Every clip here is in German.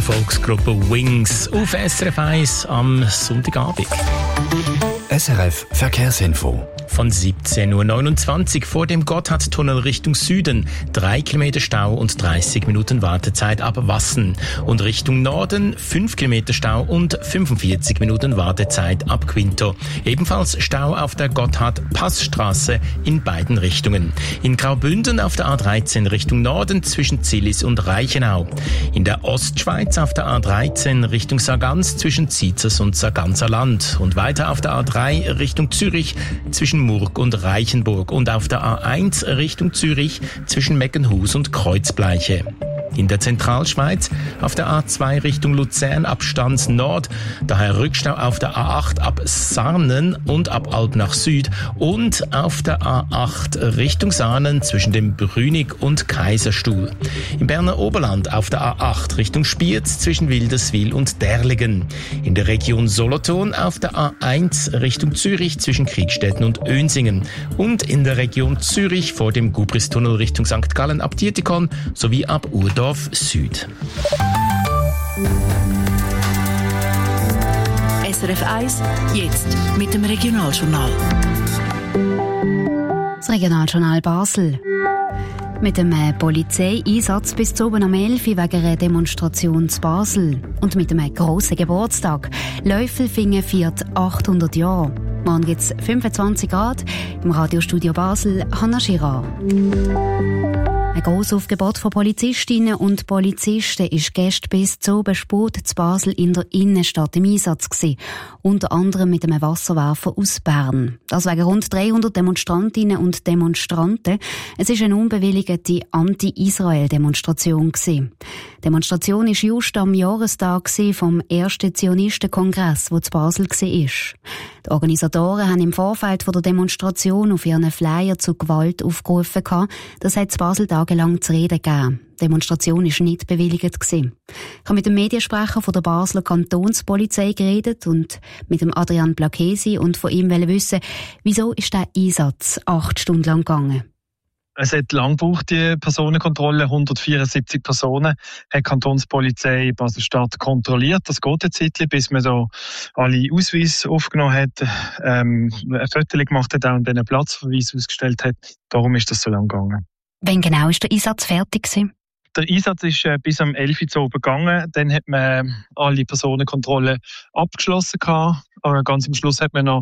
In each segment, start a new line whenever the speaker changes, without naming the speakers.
Volksgruppe Wings auf SRF 1 am Sonntagabend.
SRF Verkehrsinfo.
Von 17.29 Uhr vor dem Gotthardtunnel Richtung Süden 3 Kilometer Stau und 30 Minuten Wartezeit ab Wassen. Und Richtung Norden 5 Kilometer Stau und 45 Minuten Wartezeit ab Quinto. Ebenfalls Stau auf der Gotthard-Passstraße in beiden Richtungen. In Graubünden auf der A13 Richtung Norden zwischen Zillis und Reichenau. In der Ostschweiz auf der A13 Richtung Sargans zwischen Zieters und Sarganser Land. Und weiter auf der A3 Richtung Zürich zwischen Murg und Reichenburg und auf der A1 Richtung Zürich zwischen Meckenhus und Kreuzbleiche. In der Zentralschweiz auf der A2 Richtung Luzern ab Stans Nord, daher Rückstau auf der A8 ab Sarnen und ab Alb nach Süd und auf der A8 Richtung Saanen zwischen dem Brünig und Kaiserstuhl. Im Berner Oberland auf der A8 Richtung Spiez zwischen Wilderswil und Derlingen. In der Region Solothurn auf der A1 Richtung Zürich zwischen Kriegstetten und Önsingen und in der Region Zürich vor dem Gubristunnel Richtung St. Gallen ab Dietikon sowie ab Urdorf Süd.
SRF 1, jetzt mit dem Regionaljournal.
Das Regionaljournal Basel. Mit einem Polizeieinsatz bis zu oben am 11 Uhr wegen einer Demonstration zu Basel. Und mit einem grossen Geburtstag. Läufelfingen feiert 800 Jahre. Morgen gibt es 25 Grad. Im Radiostudio Basel, Hanna Girard. Ein grosses Aufgebot von Polizistinnen und Polizisten war gestern bis zu spät zu Basel in der Innenstadt im Einsatz gewesen. Unter anderem mit einem Wasserwerfer aus Bern. Das wegen rund 300 Demonstrantinnen und Demonstranten. Es war eine unbewilligte Anti-Israel-Demonstration gewesen. Die Demonstration war just am Jahrestag vom ersten Zionistenkongress, der zu Basel war. Die Organisatoren haben im Vorfeld der Demonstration auf ihren Flyer zu Gewalt aufgerufen. Das hat zu Basel tagelang zu reden gegeben. Die Demonstration war nicht bewilligt. Ich habe mit dem Mediensprecher von der Basler Kantonspolizei geredet und mit dem Adrian Blakesi und von ihm wissen, wieso ist der Einsatz 8 Stunden lang gegangen.
Es hat lang gebraucht, die Personenkontrolle. 174 Personen hat die Kantonspolizei Basel-Stadt kontrolliert. Das geht eine Zeit, bis man da alle Ausweise aufgenommen hat, ein Foto gemacht hat, auch einen Platzverweis ausgestellt hat. Darum ist das so lang gegangen.
Wann genau ist der Einsatz fertig gewesen?
Der Einsatz ist bis am 11 Uhr zu oben gegangen. Dann hat man alle Personenkontrollen abgeschlossen gehabt. Ganz am Schluss hat man noch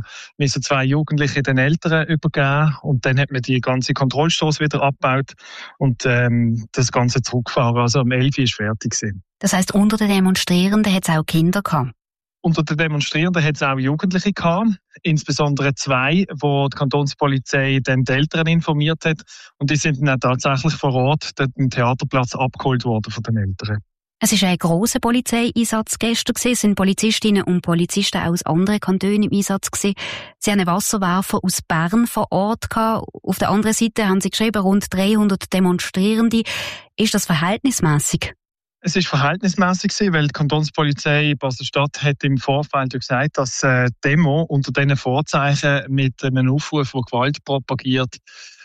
2 Jugendliche den Eltern übergeben. Und dann hat man die ganze Kontrollstrasse wieder abgebaut und das Ganze zurückgefahren. Also am 11 Uhr ist fertig gewesen.
Das heisst, unter den Demonstrierenden hat es auch Kinder gehabt?
Unter den Demonstrierenden hat es auch Jugendliche gehabt, insbesondere 2, wo die Kantonspolizei dann die Eltern informiert hat. Und die sind dann auch tatsächlich vor Ort dort am Theaterplatz abgeholt worden von den Eltern.
Es war ein grosser Polizeieinsatz gestern. Es sind Polizistinnen und Polizisten aus anderen Kantonen im Einsatz gewesen. Sie haben einen Wasserwerfer aus Bern vor Ort gehabt. Auf der anderen Seite haben sie geschrieben, rund 300 Demonstrierende. Ist das verhältnismässig?
Es ist verhältnismäßig, weil die Kantonspolizei Basel-Stadt hat im Vorfeld gesagt, dass Demo unter diesen Vorzeichen mit einem Aufruf, der Gewalt propagiert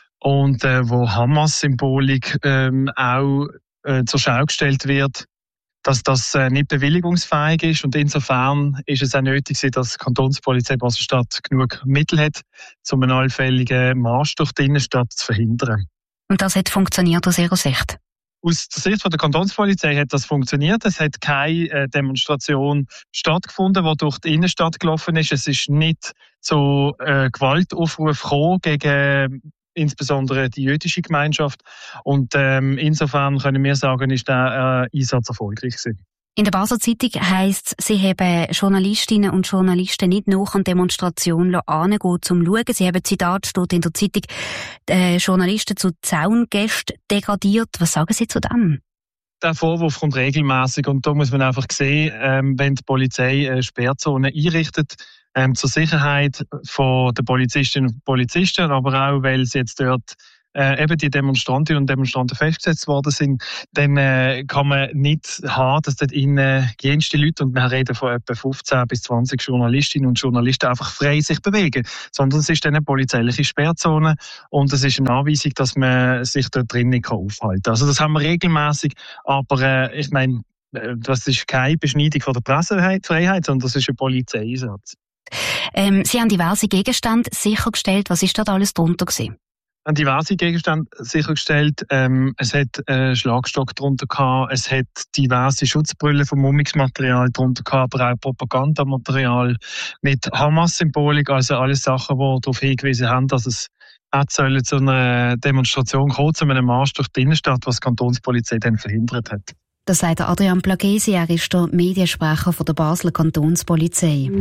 und wo Hamas-Symbolik auch zur Schau gestellt wird, dass das nicht bewilligungsfähig ist. Und insofern ist es auch nötig, dass die Kantonspolizei Basel-Stadt genug Mittel hat, um einen allfälligen Marsch durch die Innenstadt zu verhindern.
Und das hat funktioniert aus Ihrer Sicht?
Aus der Sicht der Kantonspolizei hat das funktioniert. Es hat keine Demonstration stattgefunden, die durch die Innenstadt gelaufen ist. Es ist nicht zu Gewaltaufruf gekommen gegen insbesondere die jüdische Gemeinschaft. Und insofern können wir sagen, ist der Einsatz erfolgreich gewesen.
In der Basler Zeitung heisst es, sie haben Journalistinnen und Journalisten nicht nach an Demonstrationen herangehen, um zu schauen. Sie haben, Zitat steht in der Zeitung, Journalisten zu Zaungästen degradiert. Was sagen Sie zu dem?
Der Vorwurf kommt regelmäßig und da muss man einfach sehen, wenn die Polizei Sperrzonen einrichtet, zur Sicherheit von der Polizistinnen und Polizisten, aber auch, weil sie jetzt dort eben die Demonstrantinnen und Demonstranten festgesetzt worden sind, dann kann man nicht haben, dass dort innen jenste Leute, und wir reden von etwa 15 bis 20 Journalistinnen und Journalisten, einfach frei sich bewegen, sondern es ist dann eine polizeiliche Sperrzone und es ist eine Anweisung, dass man sich dort drin nicht aufhalten kann. Also das haben wir regelmäßig, aber ich meine, das ist keine Beschneidung von der Pressefreiheit, sondern das ist ein Polizeieinsatz.
Sie haben diverse Gegenstände sichergestellt. Was ist dort alles drunter gewesen?
Diverse Gegenstände sichergestellt. Es hat einen Schlagstock drunter gehabt, es hat diverse Schutzbrillen vom Mummungsmaterial drunter gehabt, aber auch Propagandamaterial mit Hamas-Symbolik, also alles Sachen, die darauf hingewiesen haben, dass es sollen zu einer Demonstration kommen, zu einem Marsch durch die Innenstadt, was die Kantonspolizei dann verhindert hat.
Das sagt Adrian Plagesi, er ist der Mediensprecher von der Basler Kantonspolizei.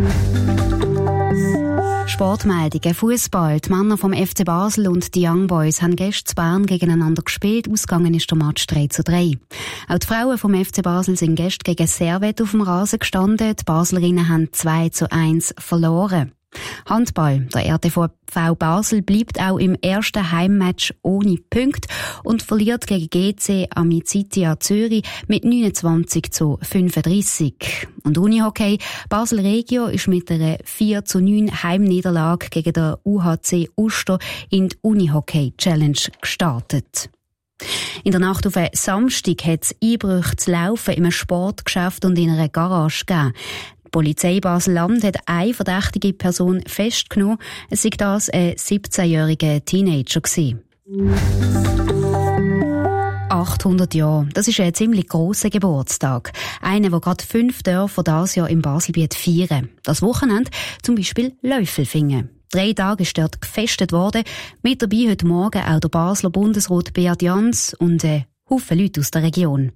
Sportmeldungen, Fußball. Die Männer vom FC Basel und die Young Boys haben gestern in Bern gegeneinander gespielt. Ausgegangen ist der Match 3:3. Auch die Frauen vom FC Basel sind gestern gegen Servette auf dem Rasen gestanden. Die Baslerinnen haben 2:1 verloren. Handball. Der RTV Basel bleibt auch im ersten Heimmatch ohne Punkte und verliert gegen GC Amicitia Zürich mit 29:35. Und Unihockey. Basel Regio ist mit einer 4:9 Heimniederlage gegen den UHC Uster in die Unihockey Challenge gestartet. In der Nacht auf Samstag hat es Einbrüche zu laufen in einem Sportgeschäft und in einer Garage gegeben. Die Polizei Basel-Land hat eine verdächtige Person festgenommen. Es sei das ein 17-jähriger Teenager gewesen. 800 Jahre. Das ist ein ziemlich grosser Geburtstag. Einer, der gerade 5 Dörfer dieses Jahr im Baselbiet feiern. Das Wochenende zum Beispiel Läufelfingen. 3 Tage ist dort gefestet worden. Mit dabei heute Morgen auch der Basler Bundesrat Beat Jans und Haufen Leute aus der Region.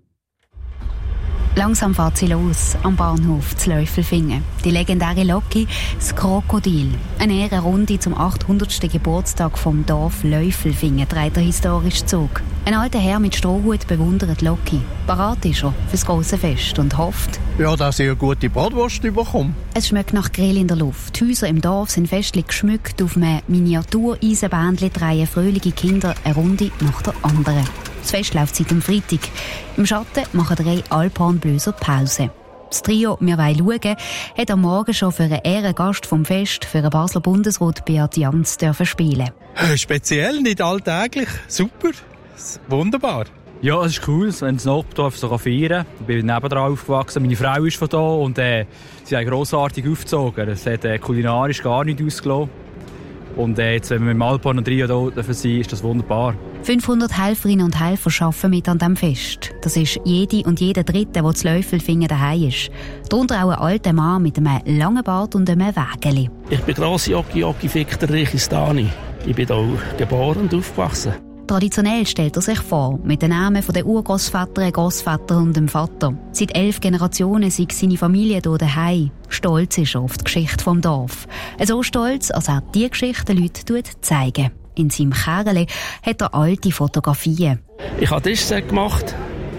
Langsam fährt sie los am Bahnhof zu Läufelfingen. Die legendäre Loki, das Krokodil. Eine Ehrenrunde zum 800. Geburtstag vom Dorf Läufelfingen trägt der historische Zug. Ein alter Herr mit Strohhut bewundert Loki. Parat ist er fürs grosse Fest und hofft,
ja, dass ich eine gute Bratwurst bekomme.
Es schmeckt nach Grill in der Luft. Die Häuser im Dorf sind festlich geschmückt. Auf einem Miniatur-Eisenbändchen drehen fröhliche Kinder eine Runde nach der anderen. Das Fest läuft seit dem Freitag. Im Schatten machen 3 Alphornblöser Pause. Das Trio «Wir wollen schauen» hat am Morgen schon für einen Ehrengast vom Fest, für den Basler Bundesrat Beat Jans, spielen.
Speziell, nicht alltäglich. Super. Wunderbar.
Ja, es ist cool, wenn das Nachbardorf so feiern kann. Ich bin nebendran aufgewachsen, meine Frau ist von hier und sie haben grossartig aufgezogen. Es hat kulinarisch gar nicht ausgelassen. Und jetzt, wenn wir mit dem Alphorn und Trio hier sind, ist das wunderbar.
500 Helferinnen und Helfer arbeiten mit an diesem Fest. Das ist jede und jeder Dritte, der zu Läufelfingen daheim ist. Darunter auch ein alter Mann mit einem langen Bart und einem Wägeli.
Ich bin Grossi-Jockey Victor Reichistani. Ich bin hier geboren und aufgewachsen.
Traditionell stellt er sich vor, mit den Namen der Urgroßväter, Großvater und dem Vater. Seit 11 Generationen sei seine Familie hier daheim. Stolz ist er auf die Geschichte vom Dorf. So stolz, als er diese Geschichte den Leuten zeigen. In seinem Kerle hat er alte Fotografien.
Ich habe Tischset gemacht,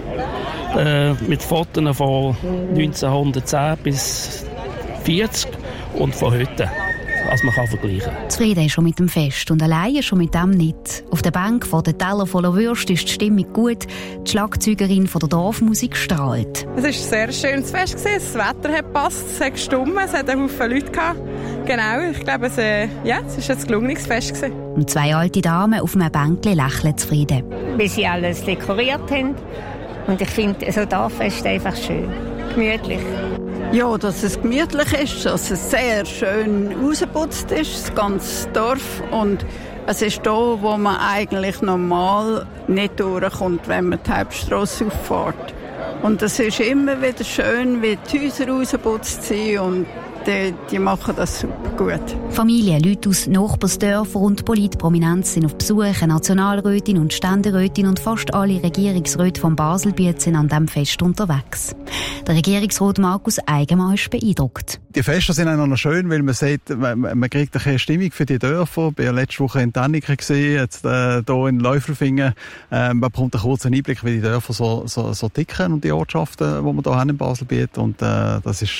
mit Fotos von 1910 bis 40 und von heute. Als man kann vergleichen.
Zufrieden schon mit dem Fest und alleine schon mit dem nicht. Auf der Bank vor den Teller voller Würste ist die Stimmung gut. Die Schlagzeugerin von der Dorfmusik strahlt.
Es war ein sehr schönes Fest. Das Wetter hat gepasst, es hat gestimmt, es hat einen Haufen Leute gehabt. Genau, ich glaube, es war ein gelungenes Fest.
Und 2 alte Damen auf einem Bänkchen lächeln zufrieden.
Wie sie alles dekoriert haben. Und ich finde, so ein Dorffest einfach schön. Gemütlich.
Ja, dass es gemütlich ist, dass es sehr schön rausgeputzt ist, das ganze Dorf. Und es ist da, wo man eigentlich normal nicht durchkommt, wenn man die Hauptstrasse auffährt. Und es ist immer wieder schön, wie die Häuser rausgeputzt sind und die machen das super gut.
Familien, Leute aus Nachbarsdörfern und Politprominenz sind auf Besuch. Eine Nationalrätin und Ständerätin und fast alle Regierungsräte vom Baselbiet sind an diesem Fest unterwegs. Der Regierungsrat Markus Eigenmann ist beeindruckt.
Die Feste sind auch noch schön, weil man sieht, man kriegt eine Stimmung für die Dörfer. Ich war letzte Woche in Tanniken, jetzt hier in Läufelfingen. Man bekommt einen kurzen Einblick, wie die Dörfer so ticken und die Ortschaften, die wir hier haben im Baselbiet. Und das ist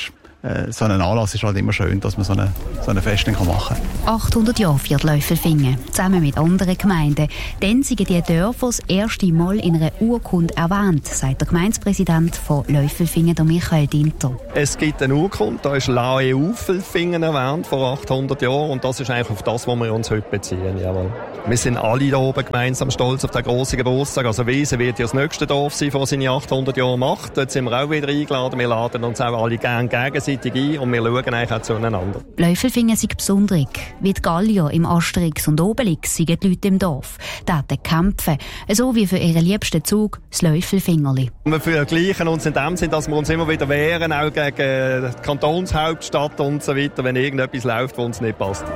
so ein Anlass ist halt immer schön, dass man so eine Festung machen kann.
800 Jahre feiert Läufelfingen, zusammen mit anderen Gemeinden. Dann sind die Dörfer das erste Mal in einer Urkunde erwähnt, sagt der Gemeindepräsident von Läufelfingen, der Michael Dinter.
Es gibt eine Urkunde, da ist Läufelfingen erwähnt vor 800 Jahren und das ist eigentlich auf das, wo wir uns heute beziehen. Jawohl. Wir sind alle hier oben gemeinsam stolz auf den grossen Geburtstag. Also Wiesen wird ja das nächste Dorf sein, das seine 800 Jahre macht. Dort sind wir auch wieder eingeladen. Wir laden uns auch alle gerne gegenseitig ein und wir schauen eigentlich auch zueinander.
Läufelfingen sind besonders. Wie die Gallier im Asterix und Obelix sind die Leute im Dorf. Dort kämpfen, so wie für ihren liebsten Zug, das Läufelfingerli.
Wir vergleichen uns in dem Sinn, dass wir uns immer wieder wehren, auch gegen die Kantonshauptstadt und so weiter, wenn irgendetwas läuft, was uns nicht passt.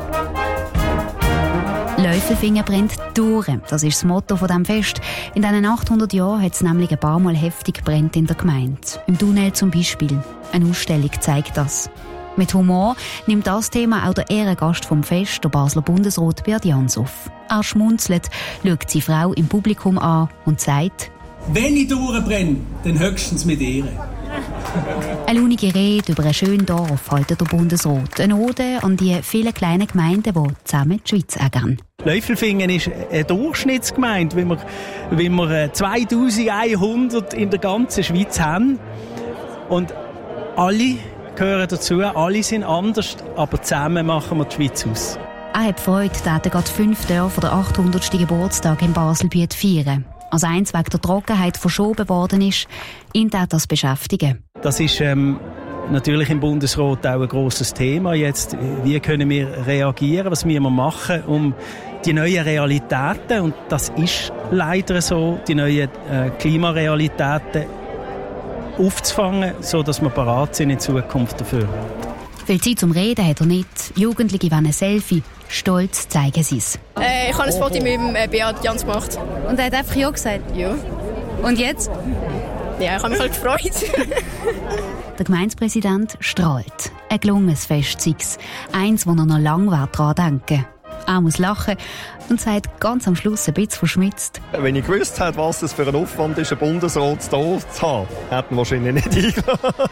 Läufelfingen brennt durch. Das ist das Motto von diesem Fest. In diesen 800 Jahren hat es nämlich ein paar Mal heftig gebrannt in der Gemeinde. Im Tunnel zum Beispiel. Eine Ausstellung zeigt das. Mit Humor nimmt das Thema auch der Ehrengast vom Fest, der Basler Bundesrat Beat Jans auf. Er schmunzelt, schaut seine Frau im Publikum an und sagt:
Wenn ich durchbrenne, dann höchstens mit Ehre.
Eine launige Rede über ein schönes Dorf hält der Bundesrat. Eine Ode an die vielen kleinen Gemeinden, die zusammen die Schweiz ärgern.
Läufelfingen ist eine Durchschnittsgemeinde, wie wir 2100 in der ganzen Schweiz haben. Und alle gehören dazu, alle sind anders, aber zusammen machen wir die Schweiz aus.
Er hat Freude, dass gerade 5 Dörfer der 800. Geburtstag in Basel feiern. Als eins wegen der Trockenheit verschoben worden ist, ihn das beschäftigen.
Das ist natürlich im Bundesrat auch ein grosses Thema jetzt. Wie können wir reagieren? Was müssen wir machen, um die neuen Realitäten, und das ist leider so, die neuen Klimarealitäten aufzufangen, sodass wir bereit sind in Zukunft dafür.
Viel Zeit zum Reden hat er nicht. Jugendliche wollen ein Selfie. Stolz zeigen sie es.
Ich habe ein Foto mit dem Beat Jans gemacht.
Und er hat einfach ja gesagt?
Ja.
Und jetzt?
Ja, ich habe mich halt gefreut.
Der Gemeindepräsident strahlt. Ein gelungenes Fest sei es. Eins, wo er noch lange daran denken. Er muss lachen und sagt ganz am Schluss ein bisschen verschmitzt:
Wenn ich gewusst hätte, was das für ein Aufwand ist, einen Bundesrat hier zu haben, hätten wir wahrscheinlich nicht eingeladen.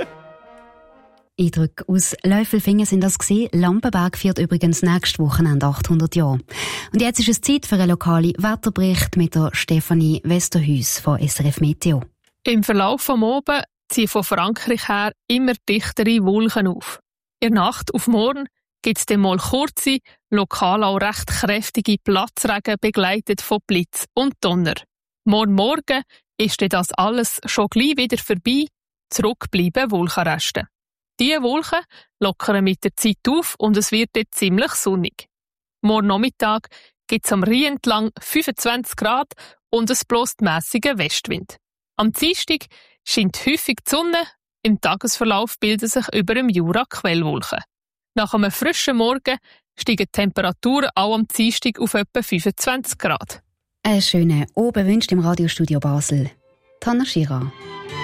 Eindrücke aus Läufelfingen sind das gewesen. Lampenberg feiert übrigens nächstes Wochenende 800 Jahre. Und jetzt ist es Zeit für einen lokalen Wetterbericht mit der Stefanie Westerhuis von SRF Meteo.
Im Verlauf vom Oben ziehen von Frankreich her immer dichtere Wolken auf. In der Nacht auf morgen gibt es dann mal kurze, lokal auch recht kräftige Platzregen begleitet von Blitz und Donner. Morgen ist dann das alles schon gleich wieder vorbei, zurückbleiben Wolkenreste. Diese Wolken lockern mit der Zeit auf und es wird dort ziemlich sonnig. Morgen Nachmittag gibt es am Rhein entlang 25 Grad und es bläst mässiger Westwind. Am Dienstag scheint häufig die Sonne, im Tagesverlauf bilden sich über dem Jura Quellwolken. Nach einem frischen Morgen steigen die Temperaturen auch am Dienstag auf etwa 25 Grad.
Einen schönen Abend wünscht im Radiostudio Basel Tanner Schira.